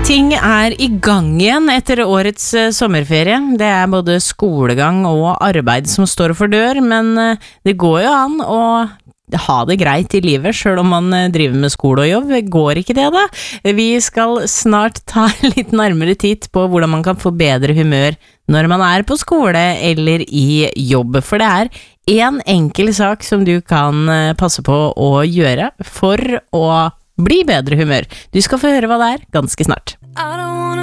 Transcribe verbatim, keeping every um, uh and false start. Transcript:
Ting er i gang igjen etter årets eh, sommerferie. Det er både skolegang og arbeid som står for dør, men eh, det går jo an å ha det greit i livet, selv om man eh, driver med skole og jobb. Går ikke det da? Vi skal snart ta litt nærmere titt på hvordan man kan få bedre humør når man er på skole eller i jobb, for det er en enkel sak som du kan eh, passe på å gjøre for å bli bedre humør. Du skal få høre hva det er ganske snart.